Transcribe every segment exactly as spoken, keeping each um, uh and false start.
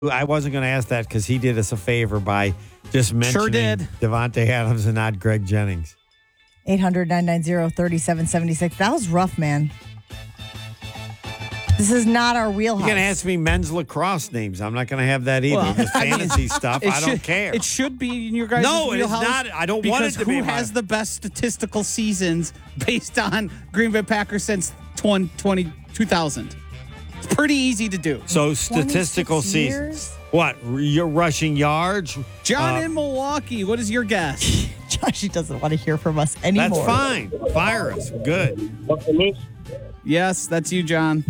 I wasn't going to ask that because he did us a favor by just mentioning Sure did. Devontae Adams and not Greg Jennings. eight hundred, nine nine zero, three seven seven six. That was rough, man. This is not our wheelhouse. You're going to ask me men's lacrosse names. I'm not going to have that either. Well, the fantasy stuff, It I should, don't care. It should be in your guys' No, it is wheelhouse. not. I don't want because it to be who in my- has the best statistical seasons based on Green Bay Packers since twenty, twenty, two thousand? It's pretty easy to do. So statistical twenty-six season. years? What? You're rushing yards? John Uh, in Milwaukee, what is your guess? Josh, he doesn't want to hear from us anymore. That's fine. Fire us. Good. What's the list? Yes, that's you, John.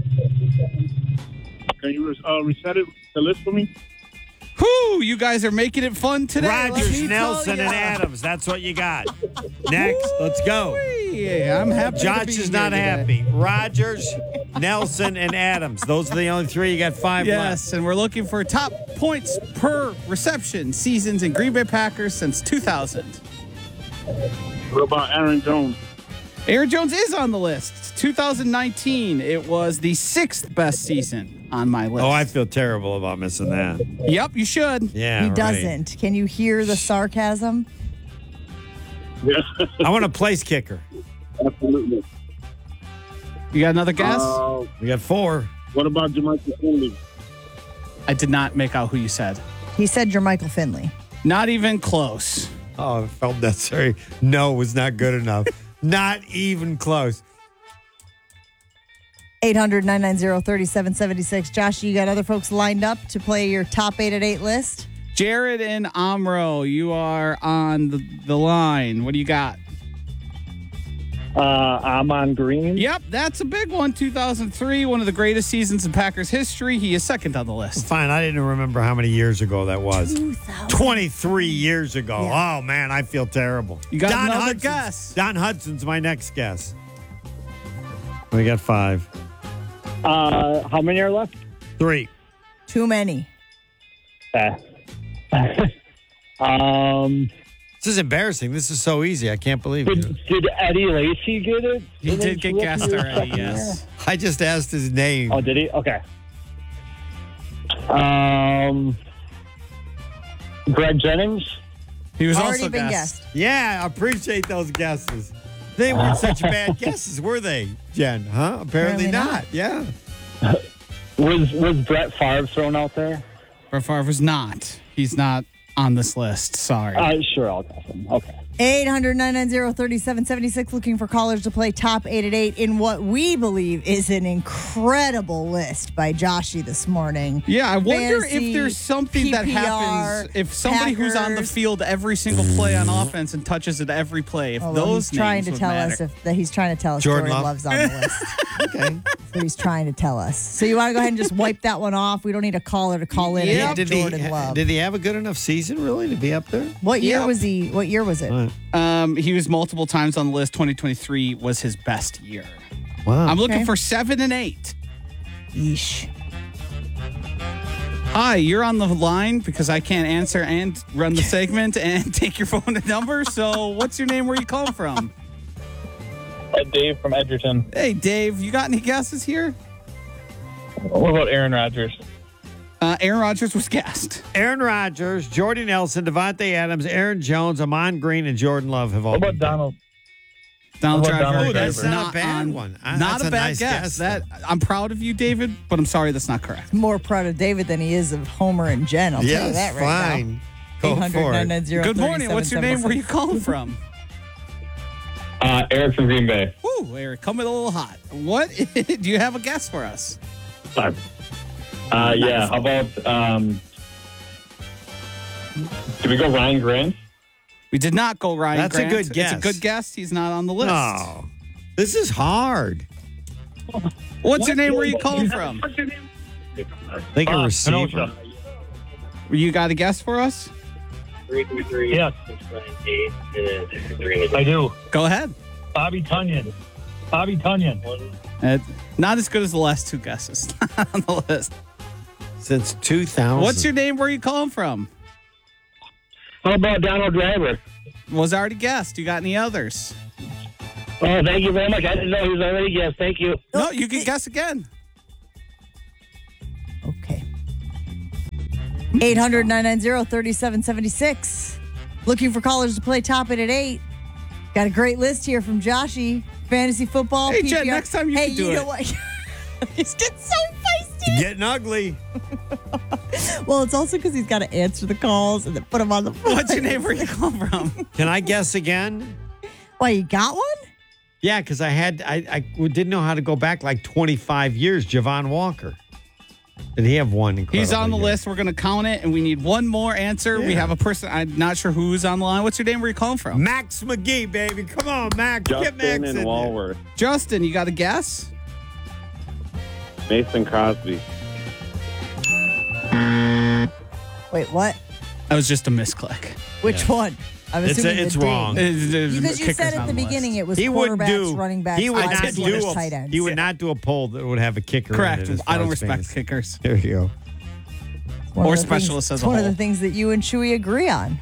Can you uh, reset it, the list for me? Whoo, you guys are making it fun today. let Rogers, me tell Nelson, ya. and Adams. That's what you got. Next, let's go. Yeah, I'm happy. to Josh be is here not today. happy. Rogers, Nelson, and Adams. Those are the only three. You got five Yes, and we're looking for top points per reception seasons in Green Bay Packers since two thousand. What about Aaron Jones? Aaron Jones is on the list. two thousand nineteen, it was the sixth best season on my list. left. Oh, I feel terrible about missing that. Yep, you should. Yeah, He right. doesn't. Can you hear the sarcasm? Yeah, I want a place kicker. absolutely. You got another guess? Uh, We got four. what about Jermichael Finley? I did not make out who you said. He said you're Michael Finley. Not even close. Oh, it felt necessary. No, was not good enough. Not even close. eight hundred, nine nine zero, three seven seven six. Josh, you got other folks lined up to play your top eight at eight list? Jared and Amro, you are on the, the line. What do you got? Uh, I'm on green. Yep, that's a big one. two thousand three, one of the greatest seasons in Packers history. He is second on the list. Fine. I didn't remember how many years ago that was. two thousand. twenty-three years ago. Yeah. Oh, man, I feel terrible. You got another Hudson's- guess. Don Hudson's my next guess. We got five. Uh, how many are left? Three. Too many. Uh, um, This is embarrassing. This is so easy. I can't believe did, it. did Eddie Lacy get it? He Didn't did get look guessed in your already, second yes. I just asked his name. year? Oh, did he? Okay. Um, Greg Jennings. He was Already also been guessed. guessed. Yeah, I appreciate those guesses. They weren't such bad guesses, were they, Jen? Huh? Apparently, Apparently not. not. Yeah. Was was Brett Favre thrown out there? Brett Favre was not. He's not on this list. Sorry. Uh, sure, I'll guess him. Okay. eight hundred, nine nine zero, three seven seven six. Looking for callers to play top eight at eight in what we believe is an incredible list by Joshy this morning. yeah, I wonder Fantasy, if there's something that P P R, happens if somebody who's on the Packers. field every single play on offense and touches it every play. If Oh, well, those he's trying names to would tell matter. us if that he's trying to tell us Jordan Jordan, Love. Love's on the list. Okay. So he's trying to tell us. So you want to go ahead and just wipe that one off? We don't need a caller to call in Yeah, and Did hit he, Jordan Love. did he have a good enough season, really, to be up there? what year Yeah. was he? What year was it? All right. Um, he was multiple times on the list. twenty twenty-three was his best year. Wow. I'm looking Okay. for seven and eight. Yeesh. Hi, you're on the line because I can't answer and run the segment and take your phone and number. So, what's your name? Where you calling from? Uh, Dave from Edgerton. Hey, Dave, you got any guesses here? What about Aaron Rodgers? Uh, Aaron Rodgers was guessed. Aaron Rodgers, Jordy Nelson, Devontae Adams, Aaron Jones, Amon Green, and Jordan Love have all What been about Donald? Donald How about Driver. Donald Oh, that's is Driver? not a bad on- one. Uh, Not that's a a bad nice guess. guess, That I'm proud of you, David, but I'm sorry that's not correct. More proud of David than he is of Homer and Jen. I'll tell you Yes, that right fine. now. Go eight hundred, for nine it. nine zero, Good morning. What's your name? Where you calling from? Uh, Eric from Green Bay. Woo, Eric, coming a little hot. What? Do you have a guess for us? Uh, yeah. How about um? Did we go Ryan Grant? We did not go Ryan That's a Grant. good guess. It's a good guess. He's not on the list. No. This is hard. What's your name? Where you calling from? Think a Uh, receiver. Kenosha. You got a guess for us? Yes, I do. Go ahead. Bobby Tunyon. Bobby Tunyon. Uh, not as good as the last two guesses on the list. Since two thousand. What's your name? Where you calling from? How about Donald Driver? Was already guessed. You got any others? Oh, thank you very much. I didn't know he was already guessed. Thank you. No, you can guess again. Okay. eight hundred nine nine zero three seven seven six. Looking for callers to play Top It at eight. Got a great list here from Joshy. Fantasy football. Hey, P P R. Jen, next time you hey, can do you it. know what? He's getting so feisty. Getting ugly. Well, it's also because he's got to answer the calls and then put them on the phone. What's your name? Where you come from? Can I guess again? Why, you got one? Yeah, because I had I, I didn't know how to go back like twenty-five years. Javon Walker. Did he have one? He's on the incredible year? list. We're going to count it, and we need one more answer. We Yeah. have a person. I'm not sure who's on the line. What's your name? Where you calling from? Max McGee, baby. Come on, Max. Get Justin Max in and there. Walworth. Justin, you got a guess? Mason Crosby. Wait, what? That was just a misclick. Which one? I'm It's a- assuming it's the ding. wrong. Because you said at the beginning it was He would quarterbacks, do. running backs, He would wide not receivers, do. tight A, ends. he would not do a poll that would have a kicker. Correct. In it as I far don't as respect fantasy. kickers. There you go. One or of the specialists things, as a it's one of whole. the things that you and Chewy agree on.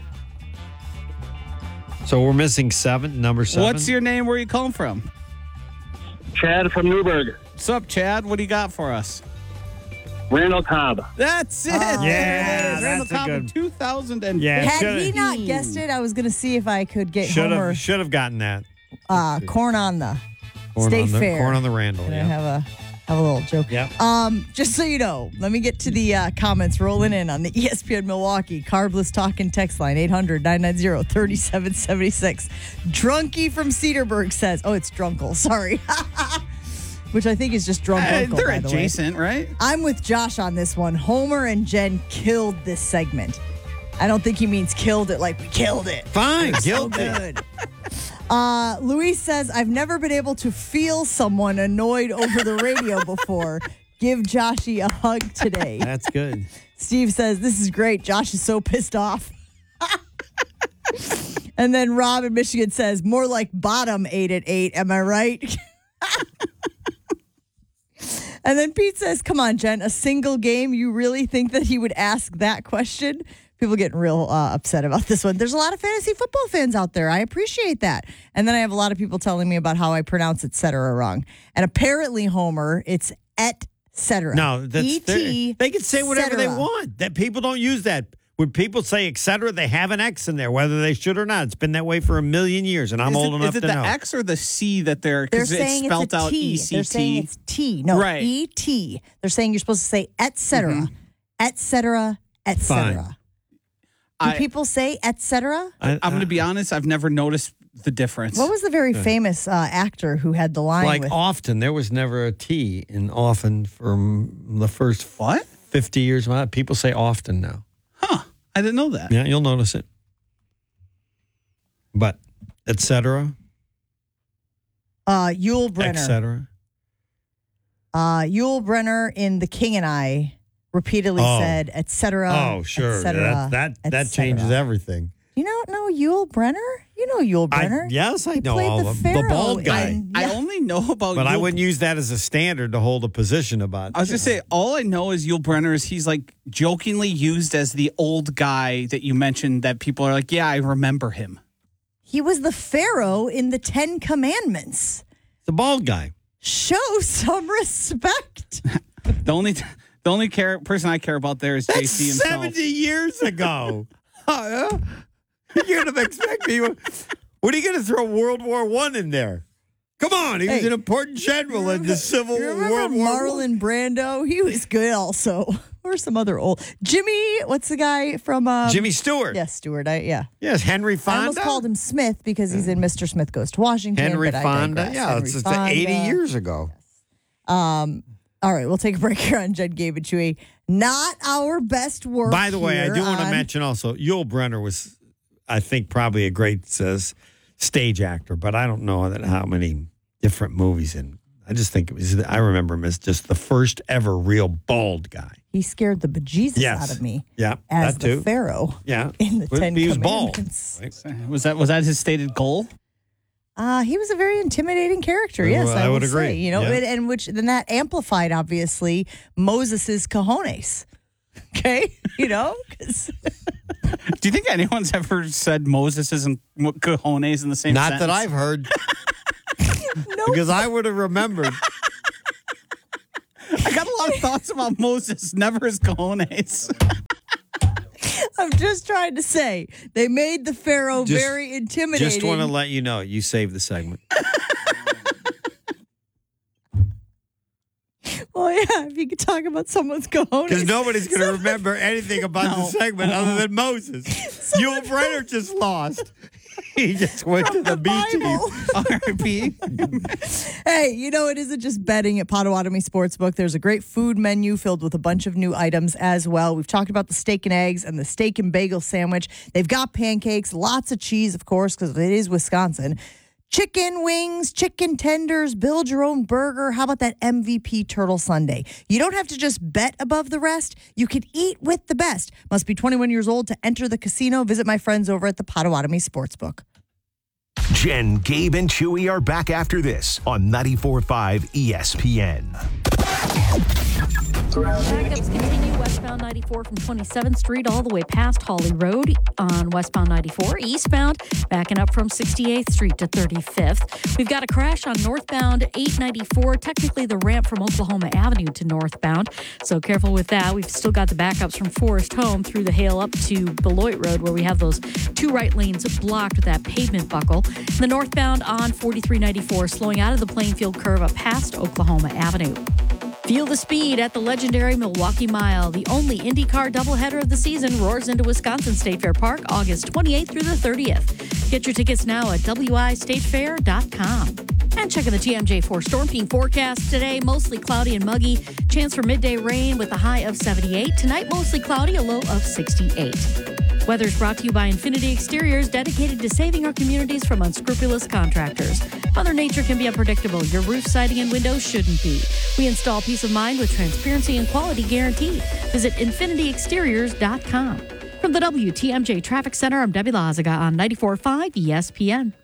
So we're missing seven. Number seven. What's your name? Where you calling from? Chad from Newburgh. What's up, Chad? What do you got for us? Randall Cobb. That's it. Oh, There it yeah, is. that's Randall a Cobb in good- two thousand and Yeah, Had shoulda- he not guessed it, I was going to see if I could get Should Homer have should have gotten that. uh, corn on the Corn State on the, Fair. Corn on the Randall. And I Yeah. have a have a little joke. Yep. Um, just so you know, let me get to the uh, comments rolling in on the E S P N Milwaukee Carbless Talking text line eight hundred nine nine zero three seven seven six. Drunky from Cedarburg says, "Oh, it's Drunkle. Sorry." Which I think is just drunk Uh, uncle, they're by the way. adjacent, right? I'm with Josh on this one. Homer and Jen killed this segment. I don't think he means killed it like we killed it. Fine. So Guilty. good. Uh, Luis says, I've never been able to feel someone annoyed over the radio before. Give Joshy a hug today. That's good. Steve says, this is great. Josh is so pissed off. And then Rob in Michigan says, more like bottom eight at eight. Am I right? And then Pete says, come on, Jen, a single game. You really think that he would ask that question? People getting real uh, upset about this one. There's a lot of fantasy football fans out there. I appreciate that. And then I have a lot of people telling me about how I pronounce et cetera wrong. And apparently, Homer, it's et cetera. No, that's E T they can say whatever they cetera. want. That people don't use that. When people say et cetera, they have an X in there, whether they should or not. It's been that way for a million years, and I'm is old it, enough is it to the know. X or the C that they're They're because it's saying spelled it's a out T. E C They're saying T? it's T. No, Right. E T. They're saying you're supposed to say et cetera, et cetera, et cetera. Do I- people say et cetera? I, I'm going to be honest. I've never noticed the difference. What was the very famous uh, actor who had the line like with? often. There was never a T in often from the first What? fifty years. of my life. People say often now. Huh? I didn't know that. Yeah, you'll notice it. But et cetera, Uh, Yul et Brenner. cetera. Uh, Yul Brenner in The King and I repeatedly Oh. said et cetera. Oh, sure. Et cetera, that that, et that cetera. changes everything. You don't know Yul Brenner? You know Yul Brenner. I, yes, I He know played all the of the Pharaoh bald guy. in- I Yeah. only know about. But I Yul- wouldn't use that as a standard to hold a position about. I was just say all I know is Yul Brenner is he's like jokingly used as the old guy that you mentioned that people are like, yeah, I remember him. He was the Pharaoh in the Ten Commandments. the bald guy. Show some respect. The only the only care, person I care about there is That's J C himself. seventy years ago. Oh, yeah? You're going to expect me. What are you going to throw World War One in there? Come on, he was Hey, an important general in the Civil You remember World War One. Marlon Brando? He was good also. Or some other old Jimmy. What's the guy from um, Jimmy Stewart. Yes, Stewart. I, yeah. Yes, Henry I almost Fonda. called him Smith because he's in Mister Smith Goes to Washington. Henry but I Fonda. digress. Yeah, Henry it's, it's Fonda. eighty years ago. Um. All right, we'll take a break here on Jen Gabe and Chewy. Not our best work. By the way, I here do want to on- mention also, Yul Brenner was, I think, probably a great uh, stage actor, but I don't know that how many different movies in. I just think it was. I remember him as just the first ever real bald guy. He scared the bejesus Yes. out of me Yeah, as that the too. Pharaoh Yeah, in the But Ten he was bald. Commandments. Right? Was that was that his stated goal? Uh, he was a very intimidating character. Well, Yes, I, I will would agree. say, you know, Yeah. and, and which then that amplified obviously Moses's cojones. Okay, you know, 'cause- Do you think anyone's ever said Moses isn't cojones in the same Not sentence? that I've heard, no, because I would have remembered. I got a lot of thoughts about Moses, never his cojones. I'm just trying to say they made the Pharaoh Just- very intimidating. Just want to let you know, you saved the segment. Well, yeah, if you could talk about someone's cojones. Because nobody's going to remember anything about the segment other than Moses. Yul Brynner just lost. He just went to the, the B team. Bible. R I P Hey, you know, it isn't just betting at Potawatomi Sportsbook. There's a great food menu filled with a bunch of new items as well. We've talked about the steak and eggs and the steak and bagel sandwich. They've got pancakes, lots of cheese, of course, because it is Wisconsin. Chicken wings, chicken tenders, build your own burger. How about that M V P turtle sundae? You don't have to just bet above the rest. You can eat with the best. Must be twenty-one years old to enter the casino. Visit my friends over at the Potawatomi Sportsbook. Jen, Gabe, and Chewy are back after this on ninety-four point five E S P N. Backups continue westbound ninety-four from twenty-seventh Street all the way past Holly Road on westbound ninety-four. Eastbound, backing up from sixty-eighth Street to thirty-fifth. We've got a crash on northbound eight ninety-four, technically the ramp from Oklahoma Avenue to northbound. So careful with that. We've still got the backups from Forest Home through the Hale up to Beloit Road, where we have those two right lanes blocked with that pavement buckle. The northbound on forty-three ninety-four, slowing out of the Plainfield curve up past Oklahoma Avenue. Feel the speed at the legendary Milwaukee Mile. The only IndyCar doubleheader of the season roars into Wisconsin State Fair Park August twenty-eighth through the thirtieth. Get your tickets now at w i state fair dot com. And checking the T M J four Storm Team forecast today, mostly cloudy and muggy. Chance for midday rain with a high of seventy-eight. Tonight, mostly cloudy, a low of sixty-eight. Weather's brought to you by Infinity Exteriors, dedicated to saving our communities from unscrupulous contractors. Mother Nature can be unpredictable. Your roof, siding, and windows shouldn't be. We install peace of mind with transparency and quality guarantee. Visit infinity exteriors dot com. From the W T M J Traffic Center, I'm Debbie Lazaga on ninety-four point five E S P N.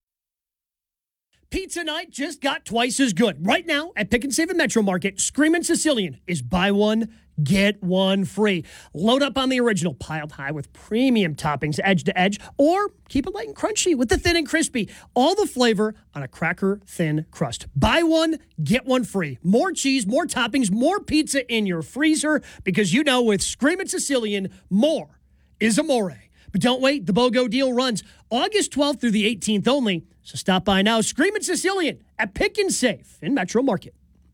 Pizza night just got twice as good. Right now at Pick and Save at Metro Market, Screamin' Sicilian is buy one, get one free. Load up on the original piled high with premium toppings edge to edge, or keep it light and crunchy with the thin and crispy. All the flavor on a cracker thin crust. Buy one, get one free. More cheese, more toppings, more pizza in your freezer, because you know with Screamin' Sicilian, more is amore. But don't wait, the BOGO deal runs August twelfth through the eighteenth only. So stop by now. Screamin' Sicilian at Pick and Save in Metro Market.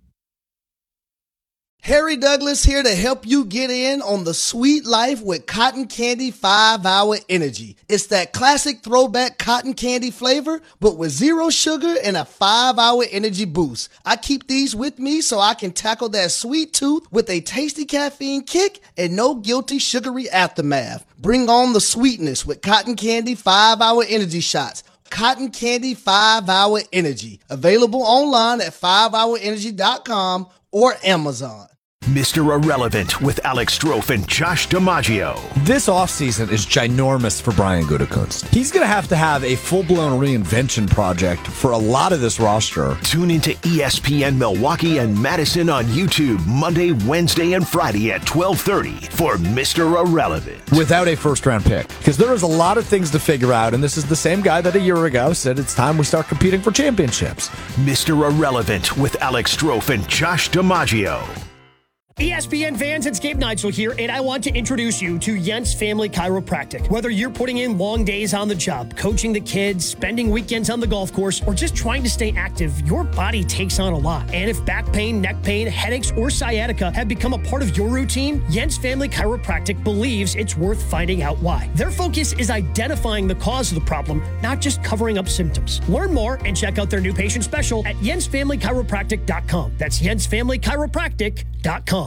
Harry Douglas here to help you get in on the sweet life with Cotton Candy five hour Energy. It's that classic throwback cotton candy flavor, but with zero sugar and a five hour energy boost. I keep these with me so I can tackle that sweet tooth with a tasty caffeine kick and no guilty sugary aftermath. Bring on the sweetness with Cotton Candy five hour Energy shots. Cotton Candy five hour Energy. Available online at five hour energy dot com or Amazon. Mister Irrelevant with Alex Strofe and Josh DiMaggio. This offseason is ginormous for Brian Gutekunst. He's going to have to have a full-blown reinvention project for a lot of this roster. Tune into E S P N Milwaukee and Madison on YouTube Monday, Wednesday, and Friday at twelve thirty for Mister Irrelevant. Without a first-round pick. Because there is a lot of things to figure out, and this is the same guy that a year ago said it's time we start competing for championships. Mister Irrelevant with Alex Strofe and Josh DiMaggio. E S P N fans, it's Gabe Neitzel here, and I want to introduce you to Jens Family Chiropractic. Whether you're putting in long days on the job, coaching the kids, spending weekends on the golf course, or just trying to stay active, your body takes on a lot. And if back pain, neck pain, headaches, or sciatica have become a part of your routine, Jens Family Chiropractic believes it's worth finding out why. Their focus is identifying the cause of the problem, not just covering up symptoms. Learn more and check out their new patient special at jens family chiropractic dot com. That's jens family chiropractic dot com.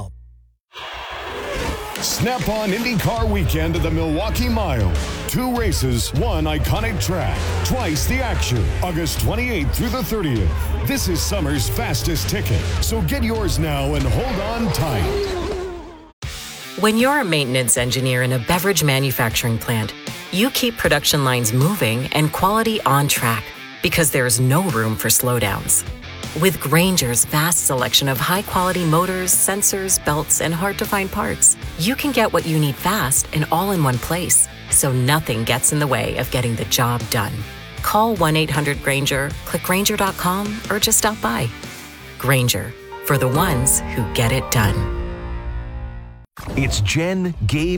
Snap-on IndyCar weekend at the Milwaukee Mile. Two races, one iconic track, twice the action. August twenty-eighth through the thirtieth. This is summer's fastest ticket, so get yours now and hold on tight. When you're a maintenance engineer in a beverage manufacturing plant, you keep production lines moving and quality on track because there's no room for slowdowns. With Grainger's vast selection of high-quality motors, sensors, belts, and hard-to-find parts, you can get what you need fast and all in one place, so nothing gets in the way of getting the job done. Call one eight hundred Grainger, click Grainger dot com, or just stop by. Grainger, for the ones who get it done. It's Jen, Gabe,